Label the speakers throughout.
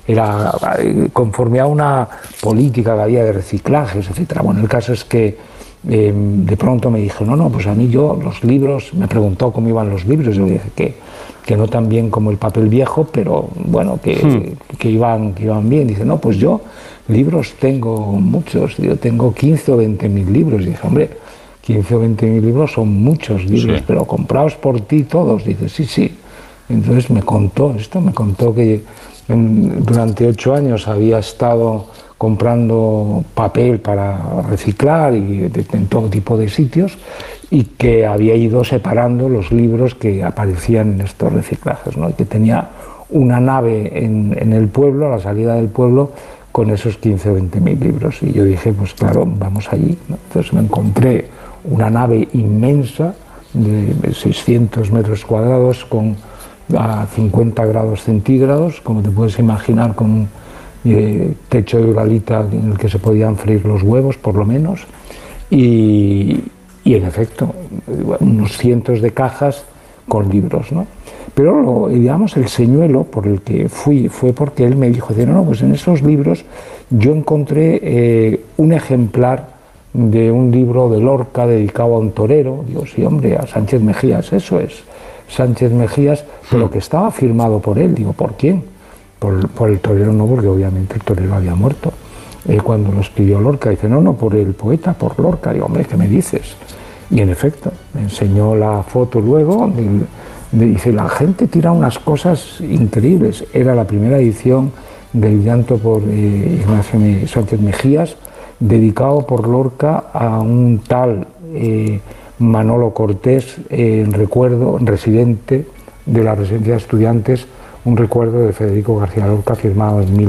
Speaker 1: era conforme a una política que había de reciclajes, etcétera. Bueno, el caso es que de pronto me dijo, no, pues a mí los libros, me preguntó cómo iban los libros, yo le dije que no tan bien como el papel viejo, pero bueno, que iban bien. Dice, no, pues yo libros tengo muchos, yo tengo 15 o 20 mil libros. Y dije, hombre, 15 o 20 mil libros son muchos libros, sí, pero comprados por ti todos. Dice, sí. Entonces me contó que durante 8 años había estado comprando papel para reciclar y en todo tipo de sitios, y que había ido separando los libros que aparecían en estos reciclajes, ¿no? Y que tenía una nave en el pueblo, a la salida del pueblo, con esos 15 o 20 mil libros. Y yo dije, pues claro, vamos allí, ¿no? Entonces me encontré una nave inmensa de 600 metros cuadrados a 50 grados centígrados, como te puedes imaginar, con un techo de uralita en el que se podían freír los huevos, por lo menos, y en efecto, unos cientos de cajas con libros, ¿no? Pero digamos, el señuelo por el que fue porque él me dijo, no, pues en esos libros yo encontré un ejemplar de un libro de Lorca dedicado a un torero. Digo, sí, hombre, a Sánchez Mejías, eso es, Sánchez Mejías, pero que estaba firmado por él. Digo, ¿por quién? Por el torero no, porque obviamente el torero había muerto cuando lo escribió Lorca. Dice, no, por el poeta, por Lorca. Digo, hombre, ¿qué me dices? Y en efecto, me enseñó la foto luego, dice, la gente tira unas cosas increíbles. Era la primera edición del Llanto por Ignacio Sánchez Mejías, dedicado por Lorca a un tal Manolo Cortés, residente de la residencia de estudiantes, un recuerdo de Federico García Lorca firmado en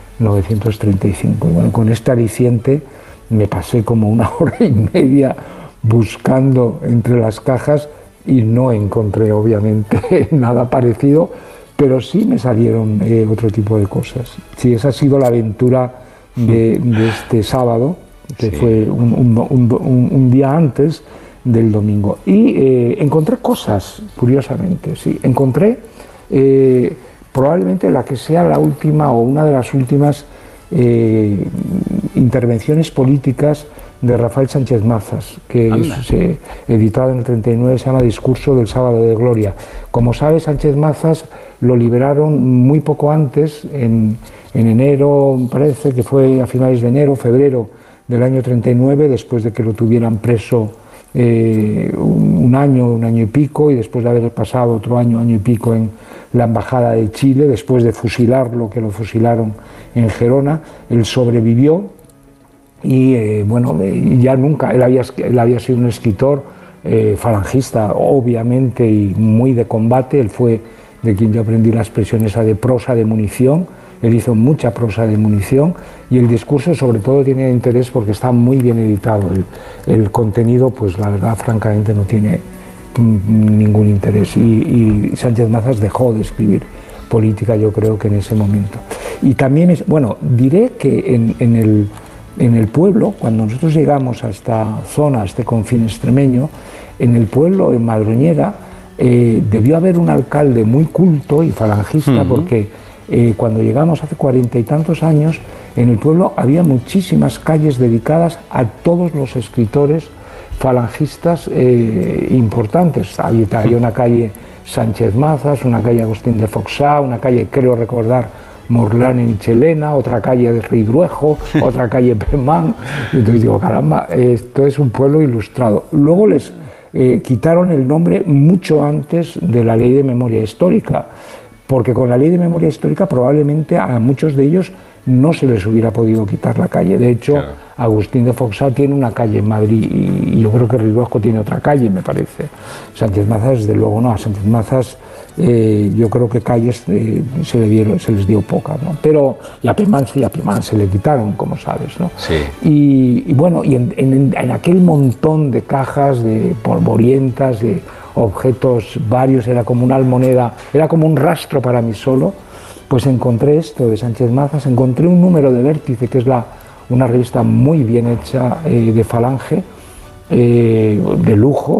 Speaker 1: 1935. Y bueno, con este aliciente me pasé como 1 hora y media buscando entre las cajas y no encontré obviamente nada parecido, pero sí me salieron otro tipo de cosas. Sí, esa ha sido la aventura de este sábado, que sí, fue un día antes del domingo. Y encontré cosas, curiosamente, sí. Encontré probablemente la que sea la última o una de las últimas intervenciones políticas de Rafael Sánchez Mazas, que es editado en el 39, se llama Discurso del Sábado de Gloria. Como sabes, Sánchez Mazas lo liberaron muy poco antes, en enero, parece que fue a finales de enero, febrero del año 39, después de que lo tuvieran preso un año y pico, y después de haber pasado otro año y pico en la Embajada de Chile, después de fusilarlo, que lo fusilaron en Gerona. Él sobrevivió y bueno, ya nunca, él había sido un escritor falangista, obviamente, y muy de combate. Él fue de quien yo aprendí la expresión esa de prosa de munición. Él hizo mucha prosa de munición, y el discurso sobre todo tiene interés porque está muy bien editado. El contenido, pues la verdad, francamente, no tiene ningún interés, y Sánchez Mazas dejó de escribir política, yo creo que en ese momento. Y también bueno, diré que en el pueblo, cuando nosotros llegamos a esta zona, a este confín extremeño, en el pueblo, en Madroñera, debió haber un alcalde muy culto y falangista, porque cuando llegamos hace 40 y tantos años, en el pueblo había muchísimas calles dedicadas a todos los escritores falangistas importantes. Había una calle Sánchez Mazas, una calle Agustín de Foxá, una calle, creo recordar, Morlán en Chelena, otra calle de Ridruejo, otra calle Pemán. Entonces digo, caramba, esto es un pueblo ilustrado. Luego les quitaron el nombre mucho antes de la Ley de Memoria Histórica, porque con la Ley de Memoria Histórica probablemente a muchos de ellos no se les hubiera podido quitar la calle. De hecho, claro, Agustín de Foxá tiene una calle en Madrid, y yo creo que Ridruejo tiene otra calle, me parece. Sánchez Mazas, desde luego, no. A Sánchez Mazas yo creo que calles se les dio pocas, ¿no? Pero a Pemán se le quitaron, como sabes, ¿no?
Speaker 2: Sí.
Speaker 1: Y bueno, y en aquel montón de cajas, de polvorientas, de objetos varios, era como una almoneda, era como un rastro para mí solo. Pues encontré esto de Sánchez Mazas, encontré un número de Vértice, que es una revista muy bien hecha de Falange, de lujo,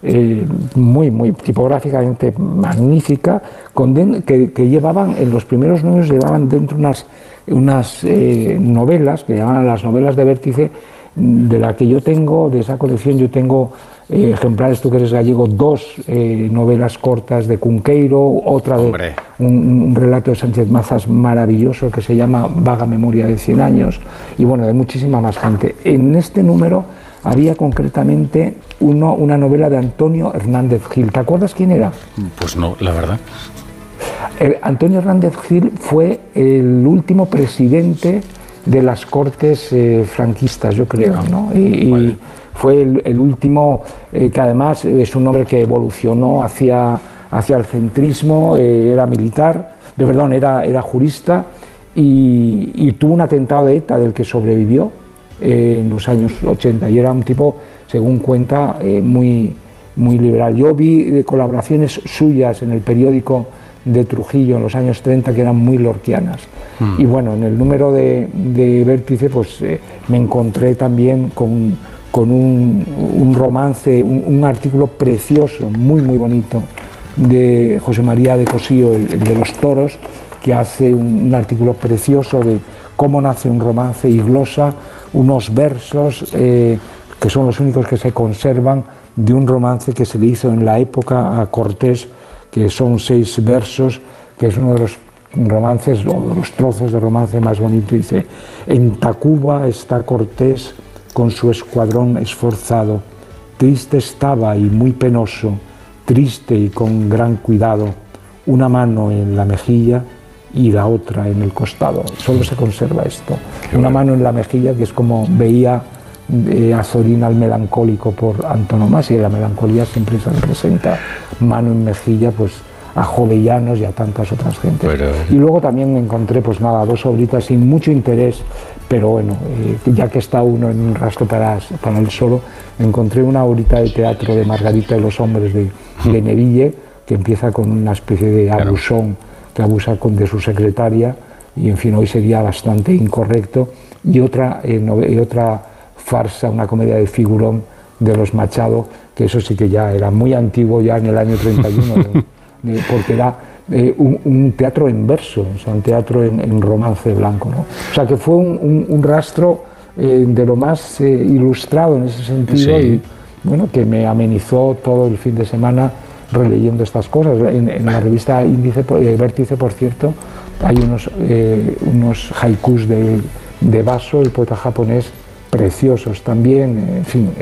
Speaker 1: muy tipográficamente magnífica, que llevaban, en los primeros números llevaban dentro unas novelas, que llamaban las novelas de Vértice, de la que yo tengo, de esa colección yo tengo ejemplares, tú que eres gallego, 2 novelas cortas de Cunqueiro, otra de un relato de Sánchez Mazas maravilloso que se llama Vaga Memoria de 100 años, y bueno, de muchísima más gente. En este número había concretamente una novela de Antonio Hernández Gil. ¿Te acuerdas quién era?
Speaker 2: Pues no, la verdad.
Speaker 1: Antonio Hernández Gil fue el último presidente de las Cortes franquistas, yo creo, ¿no? Y fue el último, que además es un hombre que evolucionó hacia el centrismo, era militar, era jurista, y tuvo un atentado de ETA del que sobrevivió en los años 80, y era un tipo, según cuenta, muy liberal. Yo vi colaboraciones suyas en el periódico de Trujillo en los años 30 que eran muy lorquianas. Y bueno, en el número de Vértice pues me encontré también con un romance, un artículo precioso, muy bonito, de José María de Cosío, el de los toros, que hace un artículo precioso de cómo nace un romance y glosa unos versos que son los únicos que se conservan de un romance que se le hizo en la época a Cortés, que son 6 versos, que es uno de los romances, o de los trozos de romance más bonito. Dice: en Tacuba está Cortés con su escuadrón esforzado, triste estaba y muy penoso, triste y con gran cuidado, una mano en la mejilla y la otra en el costado. Solo se conserva esto, una mano en la mejilla, que es como veía a Zorín al melancólico por antonomasia, y la melancolía siempre se representa mano en mejilla, pues a Jovellanos y a tantas otras gentes. Y luego también me encontré, pues nada, 2 obritas sin mucho interés, pero bueno, ya que está uno en un rastro para él solo, me encontré una obrita de teatro de Margarita y los hombres de Neville, que empieza con una especie de abusón que abusa de su secretaria, y en fin, hoy sería bastante incorrecto, y otra farsa, una comedia de figurón de los Machado, que eso sí que ya era muy antiguo, ya en el año 31, porque era un teatro en verso, o sea, un teatro en romance blanco, ¿no? O sea, que fue un rastro de lo más ilustrado en ese sentido, y bueno, que me amenizó todo el fin de semana releyendo estas cosas. En la revista Vértice, por cierto, hay unos haikus de Baso, el poeta japonés, preciosos también. En fin,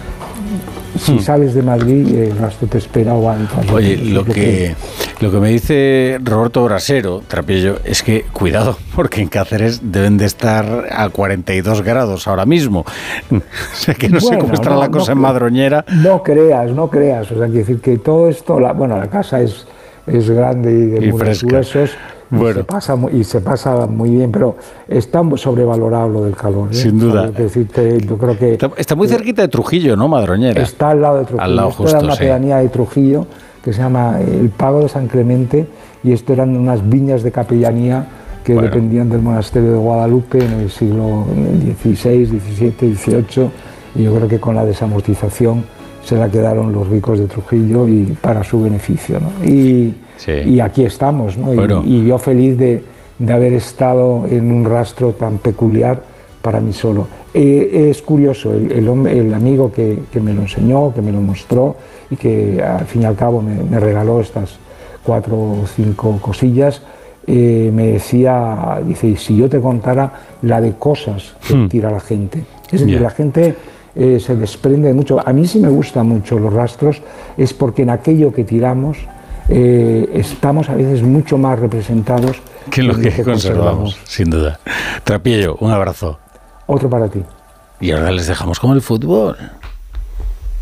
Speaker 1: si sales de Madrid, el rastro te espera.
Speaker 2: Oye, lo que me dice Roberto Brasero, Trapillo, es que cuidado, porque en Cáceres deben de estar a 42 grados ahora mismo. O sea, que no sé cómo estará la cosa en Madroñera.
Speaker 1: No creas. O sea, quiero decir que todo esto, la casa es grande y de muros gruesos. Bueno. Se pasa muy bien, pero está sobrevalorado lo del calor, ¿eh?
Speaker 2: Sin duda.
Speaker 1: Yo creo que
Speaker 2: está muy cerquita de Trujillo, ¿no, Madroñera?
Speaker 1: Está al lado de Trujillo.
Speaker 2: Al lado
Speaker 1: esto
Speaker 2: justo,
Speaker 1: era una pedanía de Trujillo que se llama el Pago de San Clemente, y esto eran unas viñas de capellanía que dependían del monasterio de Guadalupe en el siglo XVI, XVII, XVIII, y yo creo que con la desamortización se la quedaron los ricos de Trujillo y para su beneficio, ¿no? Y aquí estamos, ¿no? Y yo feliz de haber estado en un rastro tan peculiar para mí solo. Es curioso, el amigo que me lo enseñó, que me lo mostró y que al fin y al cabo me regaló estas 4 o 5 cosillas, me decía, dice, si yo te contara la de cosas que tira la gente. Es decir, la gente se desprende de mucho. A mí sí me gustan mucho los rastros, es porque en aquello que tiramos estamos a veces mucho más representados
Speaker 2: que lo que conservamos, sin duda. Trapillo, un abrazo.
Speaker 1: Otro para ti.
Speaker 2: Y ahora les dejamos con el fútbol.